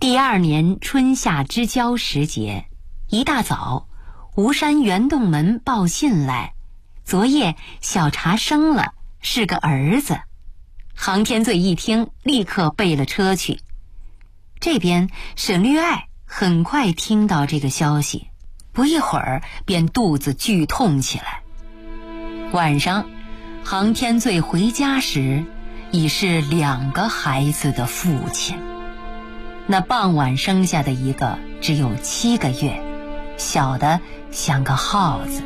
第2年春夏之交时节，一大早，吴山袁洞门报信来，昨夜小茶生了，是个儿子。杭天醉一听，立刻备了车去。这边沈绿爱很快听到这个消息，不一会儿便肚子剧痛起来。晚上，杭天醉回家时，已是2个孩子的父亲。那傍晚生下的一个只有7个月，小的像个耗子。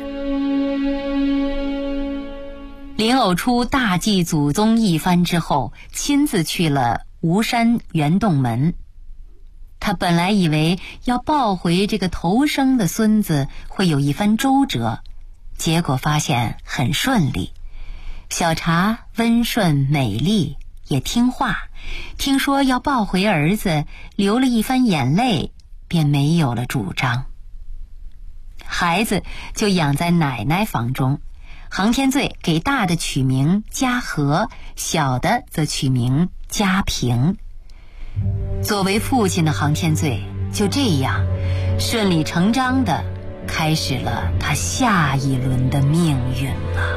林偶初大祭祖宗一番之后，亲自去了吴山袁洞门。他本来以为要抱回这个头生的孙子会有一番周折，结果发现很顺利。小茶温顺美丽，也听话，听说要抱回儿子，流了一番眼泪，便没有了主张。孩子就养在奶奶房中，杭天醉给大的取名嘉禾，小的则取名嘉平。作为父亲的杭天醉就这样顺理成章地开始了他下一轮的命运了。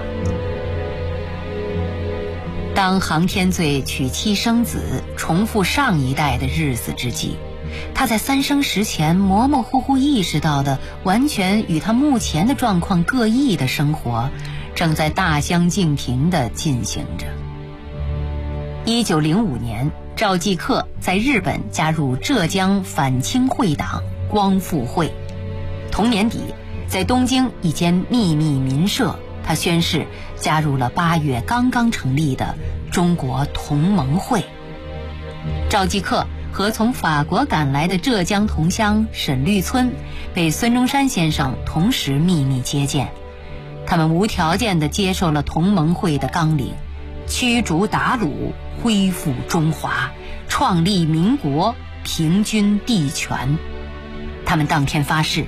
当杭天醉娶妻生子，重复上一代的日子之际，他在3生石前模模糊糊意识到的完全与他目前的状况各异的生活，正在大相径庭地进行着。1905年，赵继克在日本加入浙江反清会党光复会。同年底，在东京一间秘密民社，他宣誓加入了8月刚刚成立的中国同盟会。赵继克和从法国赶来的浙江同乡沈绿村被孙中山先生同时秘密接见，他们无条件地接受了同盟会的纲领，驱逐鞑虏，恢复中华，创立民国，平均地权。他们当天发誓，